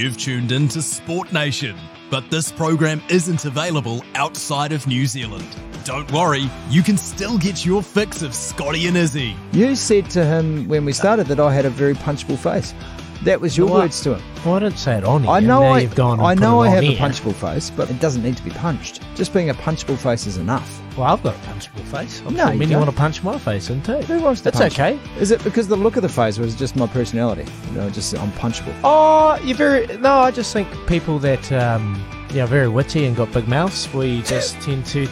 You've tuned in to Sport Nation, but this program isn't available outside of New Zealand. Don't worry, you can still get your fix of Scotty and Izzy. You said to him when we started that I had a very punchable face. That was your words to him. Well, I didn't say it on here. I know I have gone I know I have a a punchable face, but it doesn't need to be punched. Just being a punchable face is enough. Well, I've got a punchable face. I'm No, sure you many don't. want to punch my face in too. Who wants to That's punch? okay. Is it because the look of the face, or is it just my personality? Just I'm punchable. Oh, I just think people that very witty and got big mouths, we just tend to